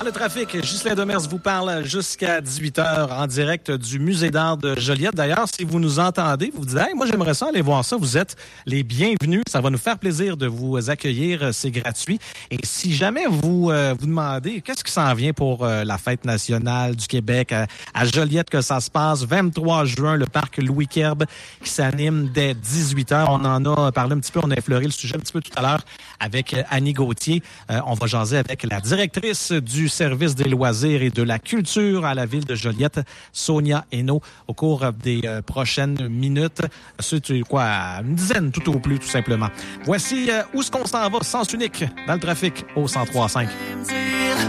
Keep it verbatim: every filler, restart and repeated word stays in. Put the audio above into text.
le trafic, Ghislain Demers vous parle jusqu'à dix-huit heures en direct du Musée d'art de Joliette. D'ailleurs, si vous nous entendez, vous vous dites hey, « moi j'aimerais ça aller voir ça », vous êtes les bienvenus. Ça va nous faire plaisir de vous accueillir, c'est gratuit. Et si jamais vous euh, vous demandez qu'est-ce qui s'en vient pour euh, la fête nationale du Québec à, à Joliette que ça se passe, vingt-trois juin, le parc Louis-Kerbe qui s'anime dès dix-huit heures. On en a parlé un petit peu, on a effleuré le sujet un petit peu tout à l'heure avec Annie Gauthier. Euh, on va jaser avec la directrice du service des loisirs et de la culture à la ville de Joliette, Sonia Hainaut, au cours des euh, prochaines minutes. C'est quoi, une dizaine tout au plus, tout simplement. Voici euh, où est-ce qu'on s'en va, sens unique, dans le trafic au cent trois virgule cinq.